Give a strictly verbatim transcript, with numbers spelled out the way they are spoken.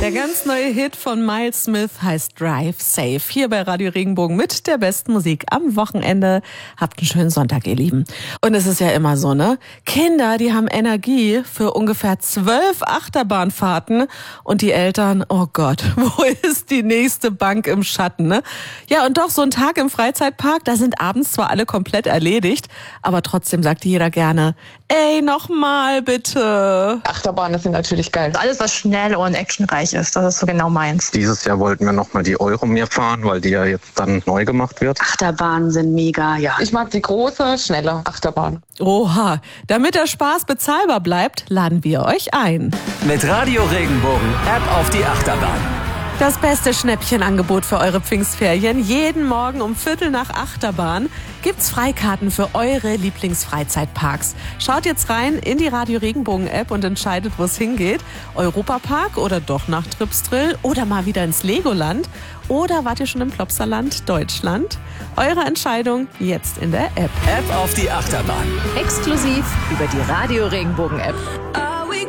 Der ganz neue Hit von Miles Smith heißt Drive Safe. Hier bei Radio Regenbogen mit der besten Musik am Wochenende. Habt einen schönen Sonntag, ihr Lieben. Und es ist ja immer so, ne? Kinder, die haben Energie für ungefähr zwölf Achterbahnfahrten. Und die Eltern, oh Gott, wo ist die nächste Bank im Schatten, ne? Ja, und doch, so ein Tag im Freizeitpark, da sind abends zwar alle komplett erledigt, aber trotzdem sagt jeder gerne, ey, nochmal bitte. Achterbahnen sind natürlich geil. Alles, was schnell und actionreich ist, das ist so genau meins. Dieses Jahr wollten wir nochmal die Euromir fahren, weil die ja jetzt dann neu gemacht wird. Achterbahnen sind mega, ja. Ich mag die große, schnelle Achterbahn. Oha, damit der Spaß bezahlbar bleibt, laden wir euch ein. Mit Radio Regenbogen App auf die Achterbahn. Das beste Schnäppchenangebot für eure Pfingstferien. Jeden Morgen um Viertel nach Achterbahn gibt's Freikarten für eure Lieblingsfreizeitparks. Schaut jetzt rein in die Radio Regenbogen App und entscheidet, wo es hingeht. Europapark oder doch nach Tripsdrill oder mal wieder ins Legoland. Oder wart ihr schon im Plopsaland Deutschland? Eure Entscheidung jetzt in der App. App auf die Achterbahn. Exklusiv über die Radio Regenbogen App.